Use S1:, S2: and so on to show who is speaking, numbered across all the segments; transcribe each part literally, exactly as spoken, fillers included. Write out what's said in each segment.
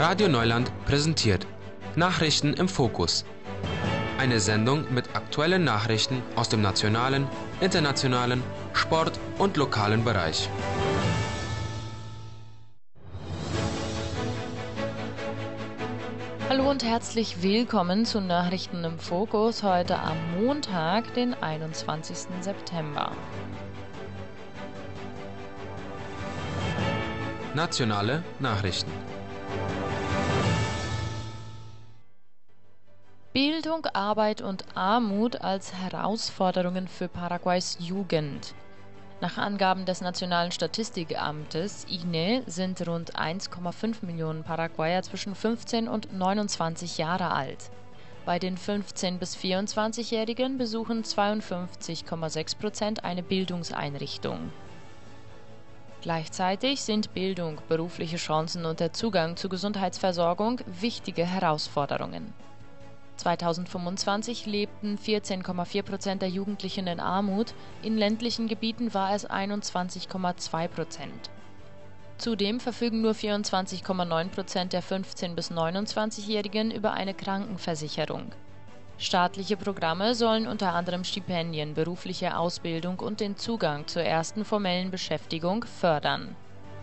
S1: Radio Neuland präsentiert Nachrichten im Fokus. Eine Sendung mit aktuellen Nachrichten aus dem nationalen, internationalen, Sport- und lokalen Bereich.
S2: Hallo und herzlich willkommen zu Nachrichten im Fokus heute am Montag, den einundzwanzigsten September.
S1: Nationale Nachrichten.
S2: Bildung, Arbeit und Armut als Herausforderungen für Paraguays Jugend. Nach Angaben des Nationalen Statistikamtes I N E sind rund eins Komma fünf Millionen Paraguayer zwischen fünfzehn und neunundzwanzig Jahre alt. Bei den fünfzehn- bis vierundzwanzigjährigen besuchen zweiundfünfzig Komma sechs Prozent eine Bildungseinrichtung. Gleichzeitig sind Bildung, berufliche Chancen und der Zugang zur Gesundheitsversorgung wichtige Herausforderungen. zweitausendfünfundzwanzig lebten vierzehn Komma vier Prozent der Jugendlichen in Armut, in ländlichen Gebieten war es einundzwanzig Komma zwei Prozent. Zudem verfügen nur vierundzwanzig Komma neun Prozent der fünfzehn- bis neunundzwanzigjährigen über eine Krankenversicherung. Staatliche Programme sollen unter anderem Stipendien, berufliche Ausbildung und den Zugang zur ersten formellen Beschäftigung fördern.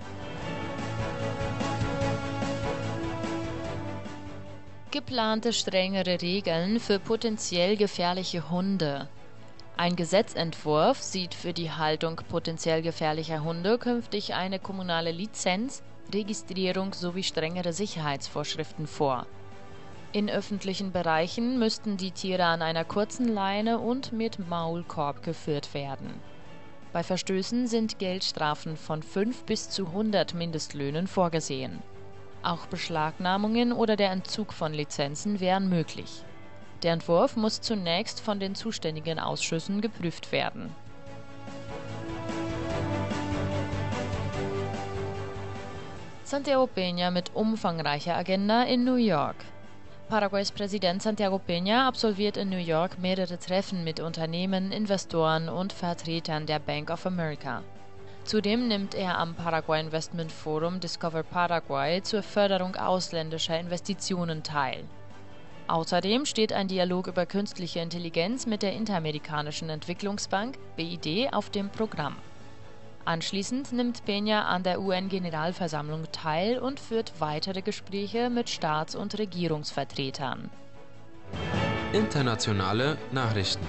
S2: Geplante strengere Regeln für potenziell gefährliche Hunde. Ein Gesetzentwurf sieht für die Haltung potenziell gefährlicher Hunde künftig eine kommunale Lizenz, Registrierung sowie strengere Sicherheitsvorschriften vor. In öffentlichen Bereichen müssten die Tiere an einer kurzen Leine und mit Maulkorb geführt werden. Bei Verstößen sind Geldstrafen von fünf bis zu hundert Mindestlöhnen vorgesehen. Auch Beschlagnahmungen oder der Entzug von Lizenzen wären möglich. Der Entwurf muss zunächst von den zuständigen Ausschüssen geprüft werden. Santiago Peña mit umfangreicher Agenda in New York. Paraguays Präsident Santiago Peña absolviert in New York mehrere Treffen mit Unternehmen, Investoren und Vertretern der Bank of America. Zudem nimmt er am Paraguay Investment Forum Discover Paraguay zur Förderung ausländischer Investitionen teil. Außerdem steht ein Dialog über künstliche Intelligenz mit der Interamerikanischen Entwicklungsbank B I D auf dem Programm. Anschließend nimmt Peña an der U N-Generalversammlung teil und führt weitere Gespräche mit Staats- und Regierungsvertretern.
S1: Internationale Nachrichten.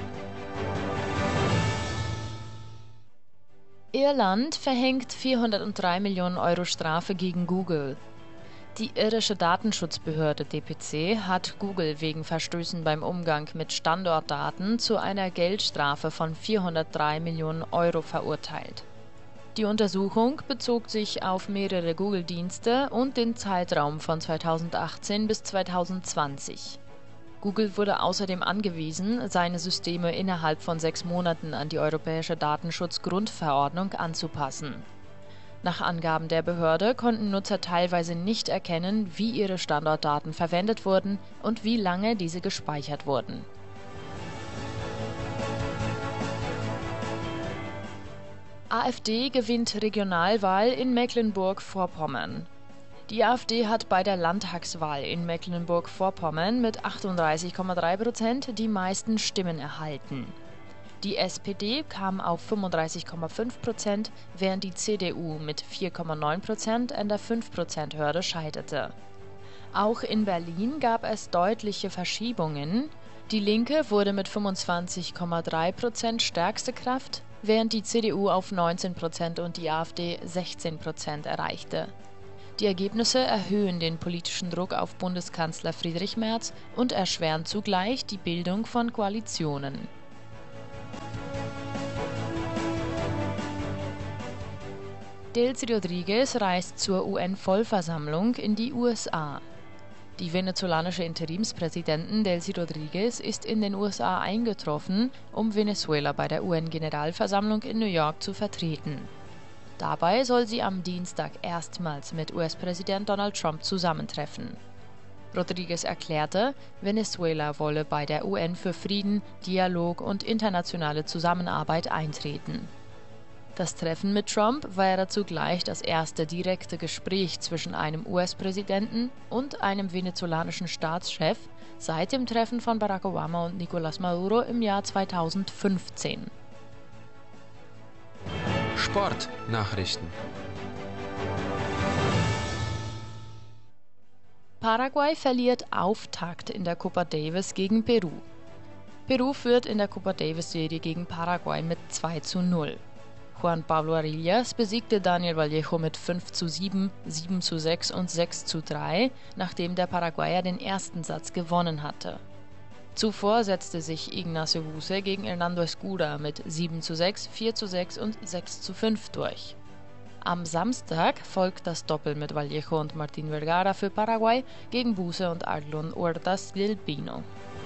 S2: Irland verhängt vierhundertdrei Millionen Euro Strafe gegen Google. Die irische Datenschutzbehörde D P C hat Google wegen Verstößen beim Umgang mit Standortdaten zu einer Geldstrafe von vierhundertdrei Millionen Euro verurteilt. Die Untersuchung bezog sich auf mehrere Google-Dienste und den Zeitraum von zweitausendachtzehn bis zweitausendzwanzig. Google wurde außerdem angewiesen, seine Systeme innerhalb von sechs Monaten an die Europäische Datenschutzgrundverordnung anzupassen. Nach Angaben der Behörde konnten Nutzer teilweise nicht erkennen, wie ihre Standortdaten verwendet wurden und wie lange diese gespeichert wurden. AfD gewinnt Regionalwahl in Mecklenburg-Vorpommern. Die AfD hat bei der Landtagswahl in Mecklenburg-Vorpommern mit achtunddreißig Komma drei Prozent die meisten Stimmen erhalten. Die S P D kam auf fünfunddreißig Komma fünf Prozent, während die C D U mit vier Komma neun Prozent an der fünf Prozent Hürde scheiterte. Auch in Berlin gab es deutliche Verschiebungen. Die Linke wurde mit fünfundzwanzig Komma drei Prozent stärkste Kraft, während die C D U auf neunzehn Prozent und die AfD sechzehn Prozent erreichte. Die Ergebnisse erhöhen den politischen Druck auf Bundeskanzler Friedrich Merz und erschweren zugleich die Bildung von Koalitionen. Delcy Rodriguez reist zur U N-Vollversammlung in die U S A. Die venezolanische Interimspräsidentin Delcy Rodriguez ist in den U S A eingetroffen, um Venezuela bei der U N-Generalversammlung in New York zu vertreten. Dabei soll sie am Dienstag erstmals mit U S-Präsident Donald Trump zusammentreffen. Rodriguez erklärte, Venezuela wolle bei der U N für Frieden, Dialog und internationale Zusammenarbeit eintreten. Das Treffen mit Trump wäre zugleich das erste direkte Gespräch zwischen einem U S-Präsidenten und einem venezolanischen Staatschef seit dem Treffen von Barack Obama und Nicolás Maduro im Jahr zweitausendfünfzehn.
S1: Sportnachrichten.
S2: Paraguay verliert Auftakt in der Copa Davis gegen Peru. Peru führt in der Copa Davis-Serie gegen Paraguay mit zwei zu null. Juan Pablo Arillas besiegte Daniel Vallejo mit fünf zu sieben, sieben zu sechs und sechs zu drei, nachdem der Paraguayer den ersten Satz gewonnen hatte. Zuvor setzte sich Ignacio Buse gegen Hernando Escura mit sieben zu sechs, vier zu sechs und sechs zu fünf durch. Am Samstag folgt das Doppel mit Vallejo und Martín Vergara für Paraguay gegen Buse und Arlon Huertas del Pino.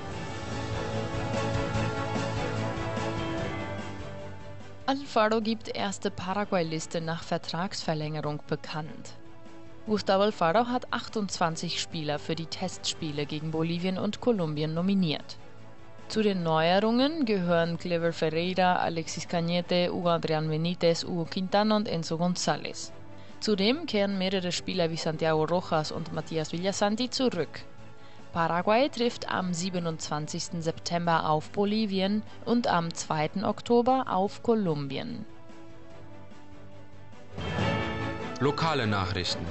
S2: Alfaro gibt erste Paraguay-Liste nach Vertragsverlängerung bekannt. Gustavo Alfaro hat achtundzwanzig Spieler für die Testspiele gegen Bolivien und Kolumbien nominiert. Zu den Neuerungen gehören Clever Ferreira, Alexis Cañete, Hugo Adrián Benítez, Hugo Quintana und Enzo González. Zudem kehren mehrere Spieler wie Santiago Rojas und Matías Villasanti zurück. Paraguay trifft am siebenundzwanzigsten September auf Bolivien und am zweiten Oktober auf Kolumbien.
S1: Lokale Nachrichten.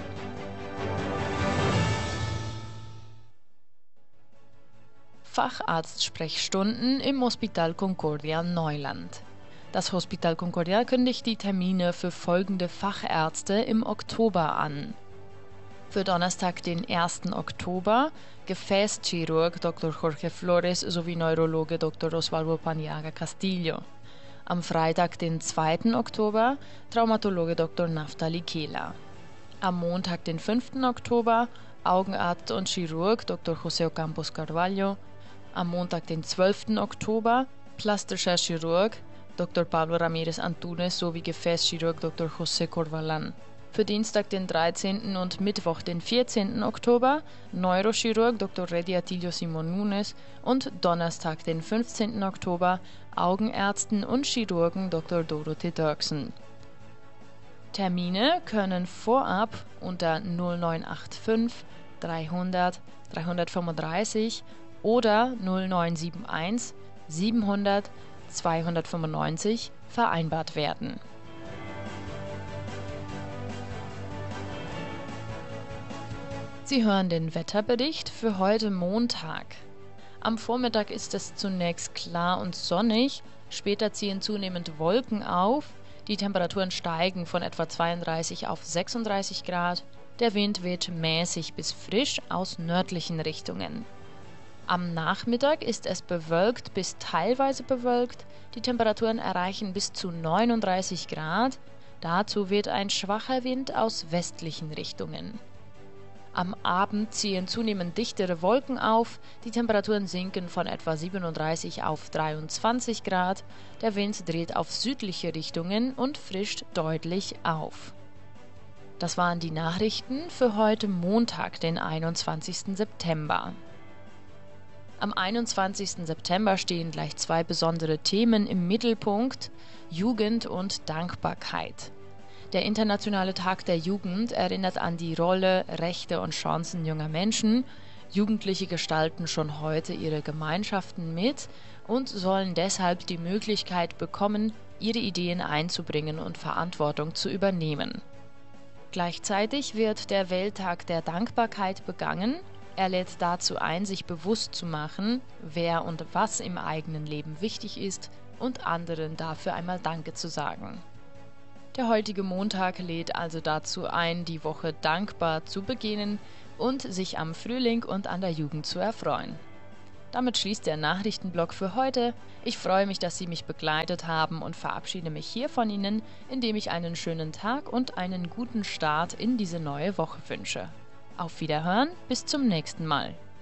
S2: Facharztsprechstunden im Hospital Concordia Neuland. Das Hospital Concordia kündigt die Termine für folgende Fachärzte im Oktober an. Für Donnerstag, den ersten Oktober, Gefäßchirurg Doktor Jorge Flores sowie Neurologe Doktor Osvaldo Paniaga Castillo. Am Freitag, den zweiten Oktober, Traumatologe Doktor Naftali Kehler. Am Montag, den fünften Oktober, Augenarzt und Chirurg Doktor José Ocampos Carvalho. Am Montag, den zwölften Oktober, plastischer Chirurg Doktor Pablo Ramírez Antunes sowie Gefäßchirurg Doktor José Corvalán. Für Dienstag, den dreizehnten und Mittwoch, den vierzehnten Oktober, Neurochirurg Doktor Redi Atilio Simón Nunes und Donnerstag, den fünfzehnten Oktober, Augenärzten und Chirurgen Doktor Dorothee Dirksen. Termine können vorab unter null neun acht fünf dreihundert dreihundertfünfunddreißig oder null neun sieben eins siebenhundert zweihundertfünfundneunzig vereinbart werden. Sie hören den Wetterbericht für heute Montag. Am Vormittag ist es zunächst klar und sonnig, später ziehen zunehmend Wolken auf, die Temperaturen steigen von etwa zweiunddreißig auf sechsunddreißig Grad, der Wind weht mäßig bis frisch aus nördlichen Richtungen. Am Nachmittag ist es bewölkt bis teilweise bewölkt, die Temperaturen erreichen bis zu neununddreißig Grad, dazu weht ein schwacher Wind aus westlichen Richtungen. Am Abend ziehen zunehmend dichtere Wolken auf, die Temperaturen sinken von etwa siebenunddreißig auf dreiundzwanzig Grad, der Wind dreht auf südliche Richtungen und frischt deutlich auf. Das waren die Nachrichten für heute Montag, den einundzwanzigsten September. Am einundzwanzigsten September stehen gleich zwei besondere Themen im Mittelpunkt: Jugend und Dankbarkeit. Der Internationale Tag der Jugend erinnert an die Rolle, Rechte und Chancen junger Menschen. Jugendliche gestalten schon heute ihre Gemeinschaften mit und sollen deshalb die Möglichkeit bekommen, ihre Ideen einzubringen und Verantwortung zu übernehmen. Gleichzeitig wird der Welttag der Dankbarkeit begangen. Er lädt dazu ein, sich bewusst zu machen, wer und was im eigenen Leben wichtig ist und anderen dafür einmal Danke zu sagen. Der heutige Montag lädt also dazu ein, die Woche dankbar zu beginnen und sich am Frühling und an der Jugend zu erfreuen. Damit schließt der Nachrichtenblock für heute. Ich freue mich, dass Sie mich begleitet haben und verabschiede mich hier von Ihnen, indem ich einen schönen Tag und einen guten Start in diese neue Woche wünsche. Auf Wiederhören, bis zum nächsten Mal.